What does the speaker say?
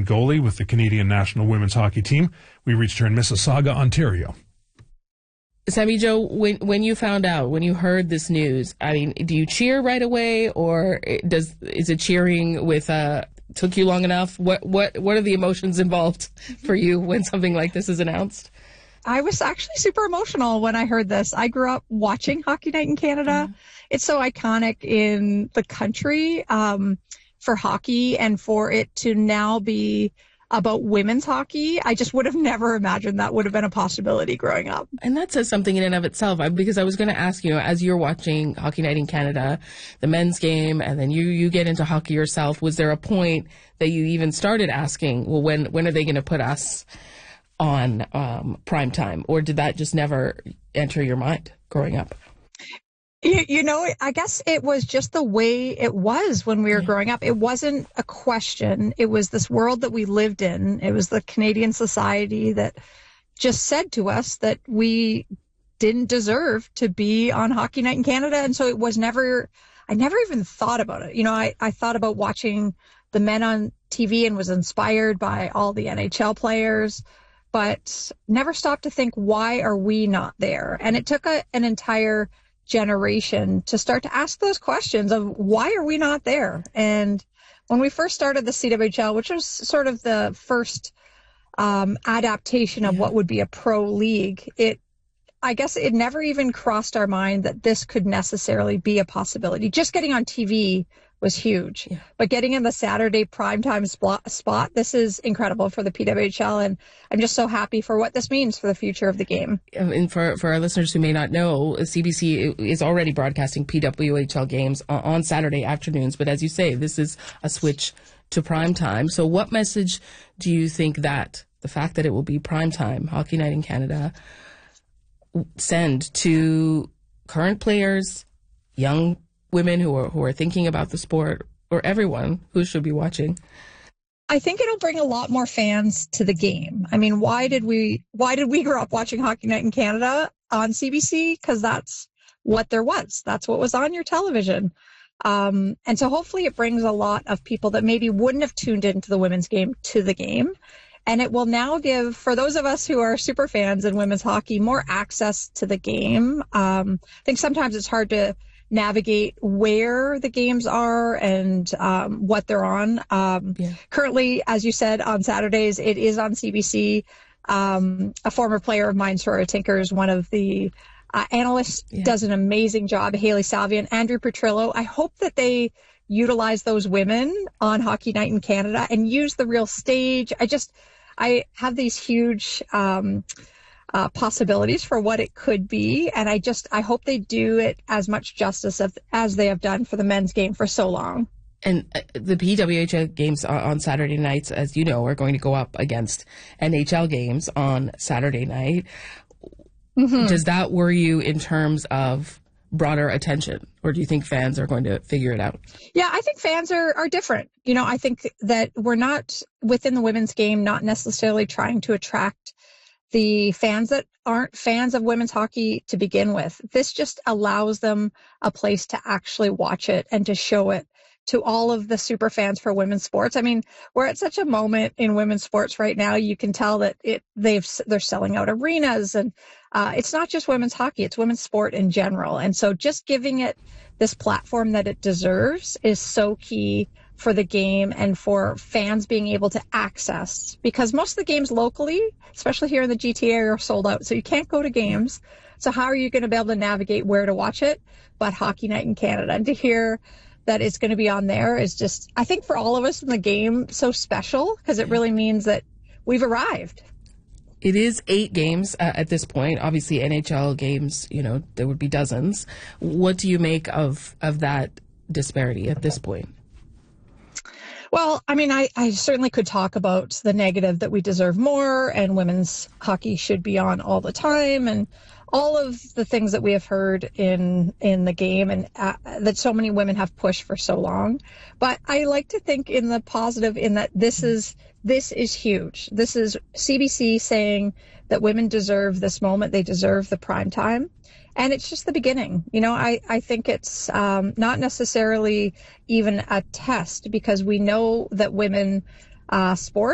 goalie with the Canadian national women's hockey team. We reached her in Mississauga, Ontario. Sammy Jo, when you found out, when you heard this news, I mean, do you cheer right away, or is it cheering with took you long enough? What are the emotions involved for you when something like this is announced? I was actually super emotional when I heard this. I grew up watching Hockey Night in Canada. Mm-hmm. It's so iconic in the country for hockey, and for it to now be about women's hockey, I just would have never imagined that would have been a possibility growing up. And that says something in and of itself, because I was going to ask you, as you're watching Hockey Night in Canada, the men's game, and then you get into hockey yourself, was there a point that you even started asking, well, when are they going to put us on prime time? Or did that just never enter your mind growing up? You know, I guess it was just the way it was when we were growing up. It wasn't a question. It was this world that we lived in. It was the Canadian society that just said to us that we didn't deserve to be on Hockey Night in Canada. And so it was I never even thought about it. You know, I thought about watching the men on TV and was inspired by all the NHL players, but never stopped to think, why are we not there? And it took an entire generation to start to ask those questions of why are we not there? And when we first started the CWHL, which was sort of the first adaptation of what would be a pro league, I guess it never even crossed our mind that this could necessarily be a possibility. Just getting on TV was huge, but getting in the Saturday primetime spot, this is incredible for the PWHL, and I'm just so happy for what this means for the future of the game. And for our listeners who may not know, CBC is already broadcasting PWHL games on Saturday afternoons, but as you say, this is a switch to primetime. So what message do you think that the fact that it will be primetime, Hockey Night in Canada, send to current players, young women who are thinking about the sport, or everyone who should be watching? I think it'll bring a lot more fans to the game. I mean, why did we grow up watching Hockey Night in Canada on CBC? Because that's what there was. That's what was on your television. And so hopefully it brings a lot of people that maybe wouldn't have tuned into the women's game to the game. And it will now give, for those of us who are super fans in women's hockey, more access to the game. I think sometimes it's hard to navigate where the games are and what they're on. Currently, as you said, on Saturdays, it is on CBC. A former player of mine, Soraya Tinkers, one of the analysts, does an amazing job. Haley Salvian, Andrew Petrillo. I hope that they utilize those women on Hockey Night in Canada and use the real stage. I have these huge possibilities for what it could be, and I hope they do it as much justice as they have done for the men's game for so long. And the PWHL games on Saturday nights, as you know, are going to go up against NHL games on Saturday night. Mm-hmm. Does that worry you in terms of broader attention, or do you think fans are going to figure it out? Yeah, I think fans are different. You know, I think that we're not, within the women's game, not necessarily trying to attract the fans that aren't fans of women's hockey to begin with. This just allows them a place to actually watch it and to show it to all of the super fans for women's sports. I mean, we're at such a moment in women's sports right now. You can tell that they're selling out arenas, and it's not just women's hockey, it's women's sport in general. And so just giving it this platform that it deserves is so key for the game and for fans being able to access, because most of the games locally, especially here in the GTA, are sold out. So you can't go to games. So how are you going to be able to navigate where to watch it? But Hockey Night in Canada. And to hear that it's going to be on there is just, I think for all of us in the game, so special, because it really means that we've arrived. It is 8 games at this point. Obviously, NHL games, you know, there would be dozens. What do you make of that disparity at this point? Well, I mean, I certainly could talk about the negative that we deserve more and women's hockey should be on all the time and all of the things that we have heard in the game and that so many women have pushed for so long. But I like to think in the positive in that this is huge. This is CBC saying that women deserve this moment. They deserve the prime time. And it's just the beginning. You know, I think it's not necessarily even a test, because we know that women sports